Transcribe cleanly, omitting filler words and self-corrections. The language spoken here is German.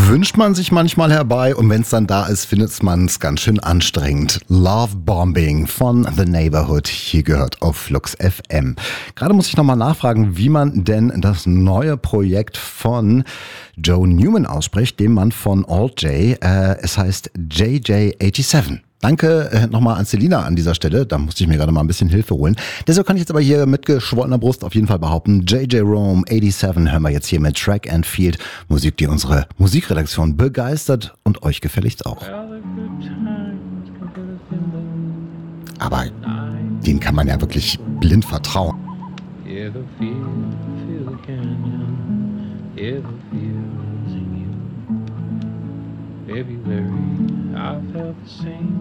wünscht man sich manchmal herbei und wenn es dann da ist, findet man es ganz schön anstrengend. Love Bombing von The Neighborhood, hier gehört auf Flux FM. Gerade muss ich nochmal nachfragen, wie man denn das neue Projekt von Joe Newman ausspricht, dem Mann von Alt J. Es heißt JJ87. Danke nochmal an Selina an dieser Stelle, da musste ich mir gerade mal ein bisschen Hilfe holen. Deshalb kann ich jetzt aber hier mit geschwollener Brust auf jeden Fall behaupten, JJ Rome 87 hören wir jetzt hier mit Track and Field. Musik, die unsere Musikredaktion begeistert und euch gefälligst auch. Aber denen kann man ja wirklich blind vertrauen. February, I felt the same.